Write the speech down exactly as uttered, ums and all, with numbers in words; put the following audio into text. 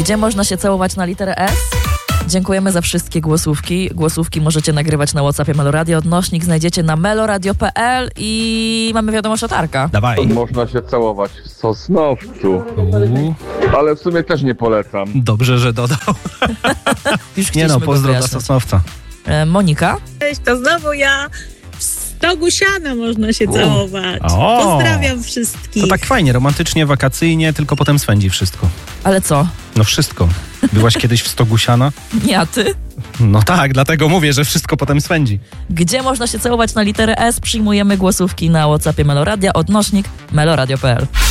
Gdzie można się całować na literę S? Dziękujemy za wszystkie głosówki. Głosówki możecie nagrywać na WhatsAppie Meloradio. Odnośnik znajdziecie na meloradio kropka pe el i mamy wiadomość od Arka. Dawaj. Można się całować w Sosnowcu. Uuu. Ale w sumie też nie polecam. Dobrze, że dodał. Już Nie no, chcieliśmy go pozdro dla wyjaśnić. Sosnowca. E, Monika? Cześć, to znowu ja. W stogu siana można się całować. O. Pozdrawiam wszystkich. To tak fajnie, romantycznie, wakacyjnie, tylko potem swędzi wszystko. Ale co? No wszystko. Byłaś kiedyś w stogu siana? Nie, a ty? No tak, dlatego mówię, że wszystko potem swędzi. Gdzie można się całować na literę S? Przyjmujemy głosówki na WhatsAppie Meloradia. Odnośnik meloradio kropka pe el.